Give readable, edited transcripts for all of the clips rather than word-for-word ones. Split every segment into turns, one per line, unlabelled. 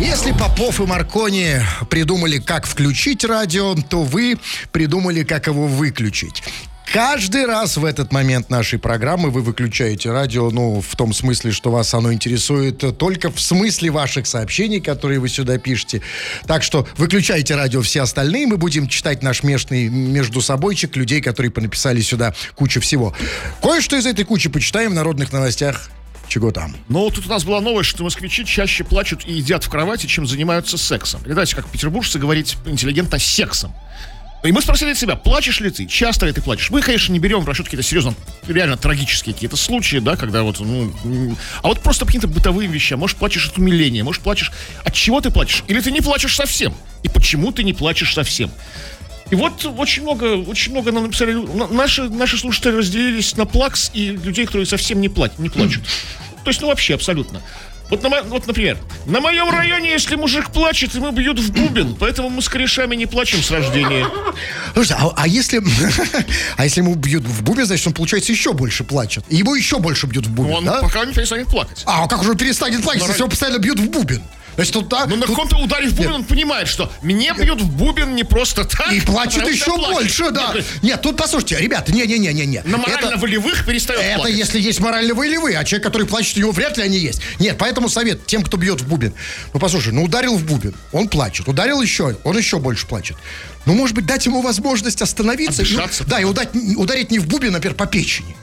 Если Попов и Маркони придумали, как включить радио, то вы придумали, как его выключить. Каждый раз в этот момент нашей программы вы выключаете радио, в том смысле, что вас оно интересует только в смысле ваших сообщений, которые вы сюда пишете. Так что выключайте радио все остальные, мы будем читать наш междусобойчик людей, которые понаписали сюда кучу всего. Кое-что из этой кучи почитаем в народных новостях. Чего там?
Тут у нас была новость, что москвичи чаще плачут и едят в кровати, чем занимаются сексом. Знаете, как петербуржцы говорить интеллигентно сексом. И мы спросили себя, плачешь ли ты, часто ли ты плачешь. Мы, конечно, не берем в расчет какие-то серьезно, реально трагические какие-то случаи, да, когда а вот просто по каким-то бытовым вещам. Может, плачешь от умиления, может, плачешь... От чего ты плачешь? Или ты не плачешь совсем? И почему ты не плачешь совсем? И вот очень много нам написали. Наши слушатели разделились на плакс и людей, которые совсем не плачут. То есть, вообще, абсолютно. Вот, например, на моем районе, если мужик плачет, ему бьют в бубен, поэтому мы с корешами не плачем с рождения.
Слушай, а если ему бьют в бубен, значит, он, получается, еще больше плачет. И его еще больше бьют в бубен, да?
Пока не перестанет плакать.
А как же он перестанет плакать, если его постоянно бьют в бубен? Значит,
на каком-то ударе в бубен он понимает, что мне бьют в бубен не просто так.
И плачет еще больше, да. Нет, тут послушайте, ребята, не.
На морально-волевых перестает плакать.
Это если есть морально-волевые, а человек, который плачет, у него вряд ли они есть. Нет, поэтому совет тем, кто бьет в бубен. Послушай, ударил в бубен, он плачет. Ударил еще, он еще больше плачет. Может быть, дать ему возможность остановиться. Да, и ударить не в бубен, например, по печени.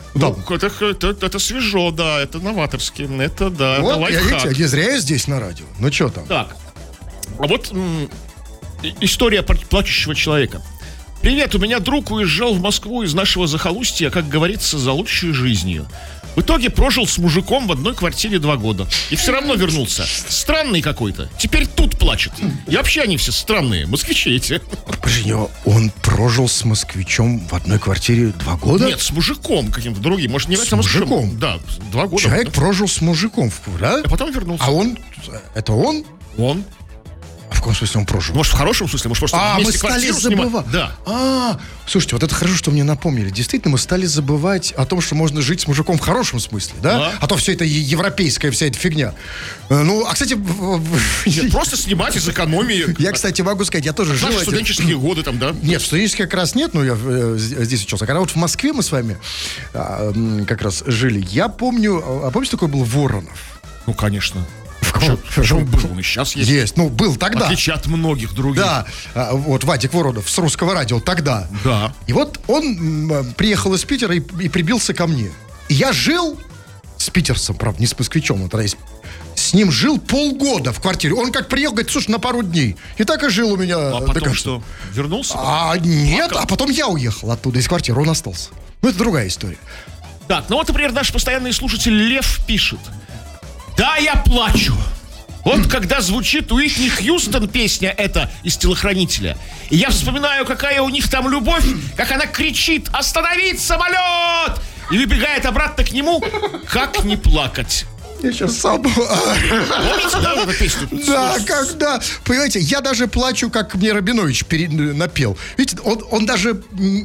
Это свежо, да, это новаторски, это да,
вот,
это лайфхак.
Не зря я здесь на радио. Что там?
Так, а вот история плачущего человека. Привет, у меня друг уезжал в Москву из нашего захолустья, как говорится, за лучшей жизнью. В итоге прожил с мужиком в одной квартире 2 года. И все равно вернулся. Странный какой-то. Теперь тут плачет. И вообще они все странные, москвичи эти.
Подожди, он прожил с москвичом в одной квартире 2 года?
Нет, с мужиком каким-то другим. Может, не
с мужиком?
Да, 2 года.
Человек прожил с мужиком, да?
А потом вернулся.
А он? Это он?
Он.
А в каком смысле он прожил?
Может, в хорошем смысле? Может, просто вместе квартиру снимать?
Да. Слушайте, вот это хорошо, что мне напомнили. Действительно, мы стали забывать о том, что можно жить с мужиком в хорошем смысле, да? А то все это европейская вся эта фигня. Кстати...
Нет, просто снимать из экономии.
Я, кстати, могу сказать, я тоже жил...
Наши студенческие годы там, да?
Нет, студенческие как раз нет, но я здесь учился. Когда вот в Москве мы с вами как раз жили, я помню... А помните, такой был Воронов?
Конечно. Причем был, он и сейчас есть.
Есть, был тогда.
В отличие от многих других.
Да, вот Вадик Воронов с Русского радио тогда.
Да.
И вот он приехал из Питера и прибился ко мне. И я жил с питерцем, правда, не с москвичом, он тогда с ним жил полгода в квартире. Он как приехал, говорит, слушай, на пару дней. И так и жил у меня.
А потом что, вернулся?
Нет, а потом я уехал оттуда из квартиры, он остался. Это другая история.
Так, например, наш постоянный слушатель Лев пишет. Да, я плачу. Вот когда звучит Уитни Хьюстон песня эта из «Телохранителя», и я вспоминаю, какая у них там любовь, как она кричит «Остановить самолет!» и выбегает обратно к нему, как не плакать.
Я сейчас сам...
Помните, да, эту песню?
Да, когда... Понимаете, я даже плачу, как мне Рабинович напел. Видите, он даже